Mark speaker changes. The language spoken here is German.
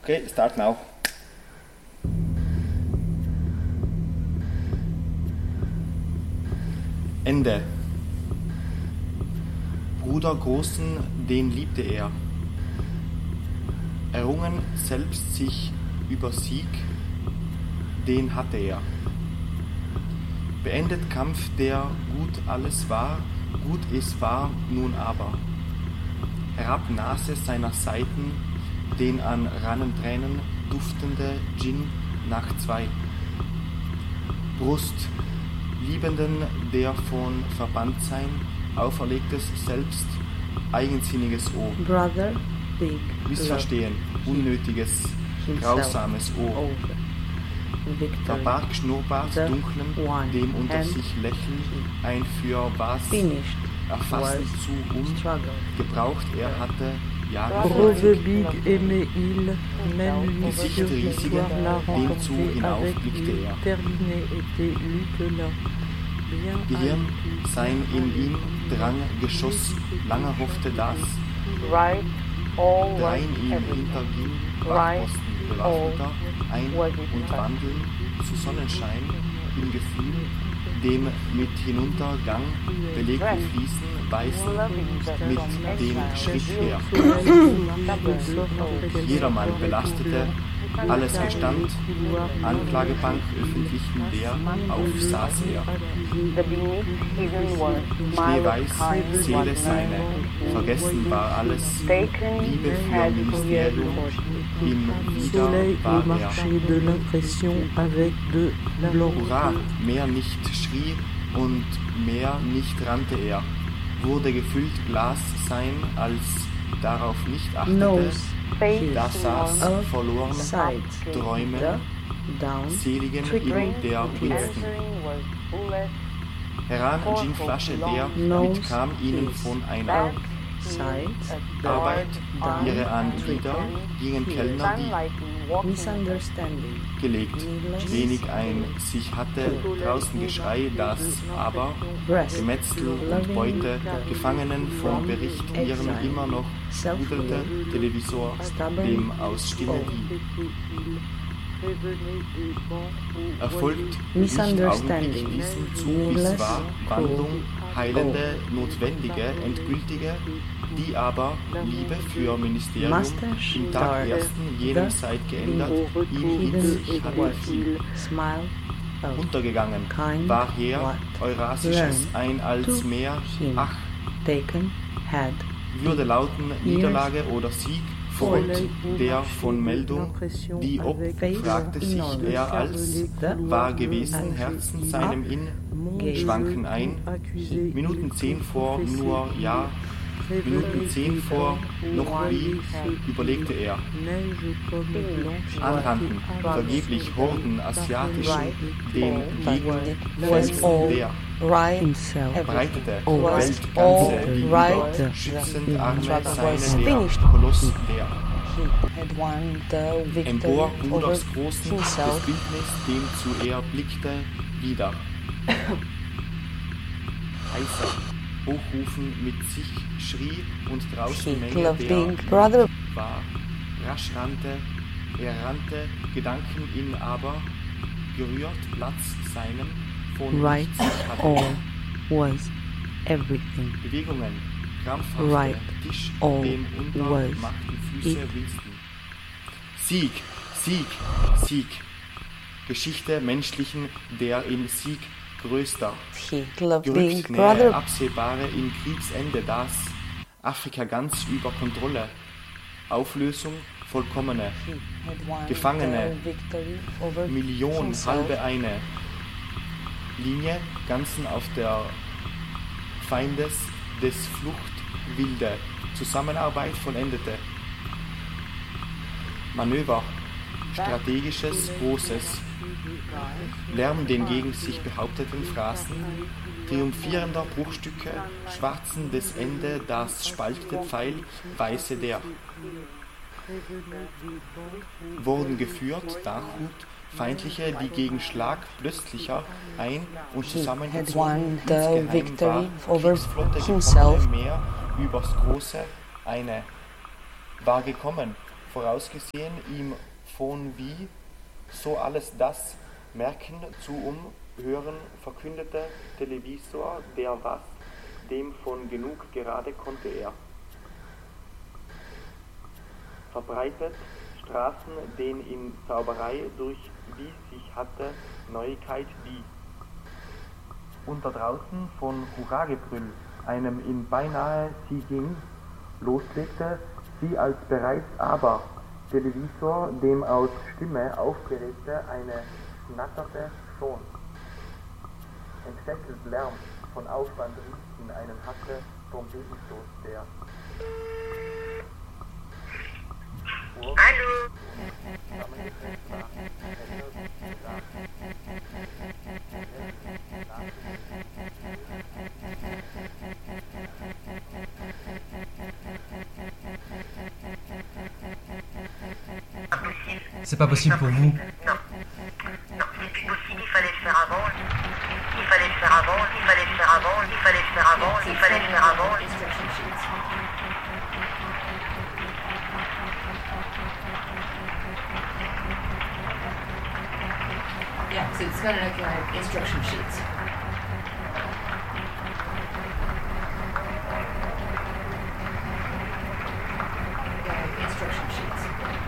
Speaker 1: Okay, start now. Ende. Bruder Großen, den liebte er. Errungen selbst sich über Sieg, den hatte er. Beendet Kampf, der gut alles war, gut es war nun aber. Herab Nase seiner Seiten, den an Rannentränen duftende Gin nach 2. Brust, Liebenden, der von Verbanntsein auferlegtes selbst, eigensinniges Ohr.
Speaker 2: Brother, big,
Speaker 1: Missverstehen, unnötiges, grausames Ohr. Verbarg Schnurrbart dunklen, dem unter sich lächeln, ein für was erfassen zu gebraucht er hatte,
Speaker 2: Brother Big aimait il, même lui
Speaker 1: Gesicht riesigen, dem zu hinaufblickte er.
Speaker 2: Terminé était lutte là.
Speaker 1: Gehirn, sein in ihm drang Geschoss, lange hoffte das, drein ihm hinterging, Wachposten bewaffneter, ein- und wandeln zu Sonnenschein im Gefühl, dem mit Hinuntergang belegten Fließen beißen, mit dem Schritt her. Jedermann belastete, alles gestand, Anklagebank öffentlichen der, auf saß er. Schneeweiß, Seele seine, vergessen war alles, Liebe für Ministerium, im Wieder war er. Hurra, mehr nicht schrie und mehr nicht rannte er, wurde gefüllt Glas sein, als darauf nicht achtete, da saß verloren, Träumen, seligen in der Winston. Heran Ginflasche, der mitkam ihnen von einer Arbeit, ihre an wieder gingen Kellner, die gelegt, wenig ein sich hatte, draußen Geschrei, das aber Gemetzel und Beute, Gefangenen vom Bericht ihren immer noch rudelte Televisor, dem aus Stimme die erfolgt nicht augenblicklich diesem Zug, es war Wandlung, heilende, notwendige, endgültige, die aber Liebe für Ministerium im Tag ersten jenem Zeit geändert, ihm in sich hatte viel untergegangen, war her Eurasisches ein als mehr, ach, würde lauten Niederlage oder Sieg, Freund der von Meldung, die ob, fragte sich er als, war gewesen Herzen seinem in, schwanken ein, Minuten 10 vor, nur ja, Minuten 10 vor, noch wie, überlegte er. Anrannten, vergeblich Horden asiatischen, den Gegend Felsen der. Breitete, Weltganze gegenüber, schützend Arme seine der, Koloss der. Empor Rudolfs Großen, des Bildnis, dem zu er blickte, wieder. Heißer, hochrufen mit sich, schrie und draußen Menge der war. Rasch rannte, er rannte, Gedanken ihn aber, gerührt Platz seinem, von nichts hatte.
Speaker 2: Was everything.
Speaker 1: Bewegungen, krampfhafte, Tisch, dem unter machten Füße Winston. Sieg, Sieg, Sieg. Geschichte menschlichen, der in Sieg größter. Gerückt nähe, absehbare im Kriegsende das. Afrika ganz über Kontrolle. Auflösung vollkommene. Gefangene. Million, halbe eine. Linie, ganzen auf der Feindes des Flucht wilde. Zusammenarbeit vollendete. Manöver. Strategisches, Großes. Lärm den gegen sich behaupteten Phrasen, triumphierender Bruchstücke, schwarzen des Ende, das spaltete Pfeil, weiße der. Wurden geführt, Dachhut, feindliche, die gegen Schlag plötzlicher ein- und zusammengezogen insgeheim war, Kriegsflotte Gefangene mehr übers Große, eine, war gekommen, vorausgesehen ihm von wie so alles das merken zu hören, verkündete Televisor, der was, dem von genug gerade konnte er. Verbreitet Straßen, den in Zauberei durch wie sich hatte Neuigkeit die. Unter draußen von Hurragebrüll, einem in beinahe sie ging, loslegte sie als bereits aber Televisor, dem aus Stimme aufgeregte eine schnatterte schon. Entsetzelt Lärm von Aufwand rief in einem Hacke Trompetenstoß, der
Speaker 3: Hallo.
Speaker 4: C'est pas possible pour vous.
Speaker 3: Non. Il fallait le faire avant. Il fallait le faire avant. Il fallait le faire avant. Il fallait le faire avant. Il fallait le faire avant.
Speaker 5: Yeah, so it's gonna look like instruction sheets.